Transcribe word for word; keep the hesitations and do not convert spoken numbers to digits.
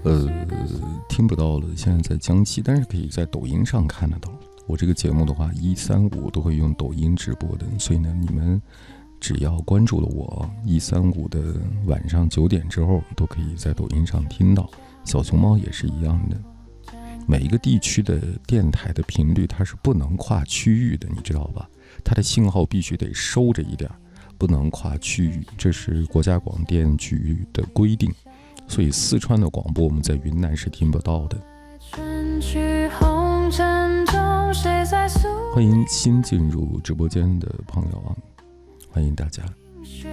呃，听不到了，现在在江西，但是可以在抖音上看得到。我这个节目的话，一三五都会用抖音直播的，所以呢，你们只要关注了我，一三五的晚上九点之后，都可以在抖音上听到。小熊猫也是一样的，每一个地区的电台的频率它是不能跨区域的，你知道吧？它的信号必须得收着一点，不能跨区域，这是国家广电局的规定。所以四川的广播我们在云南是听不到的。欢迎新进入直播间的朋友啊，欢迎大家。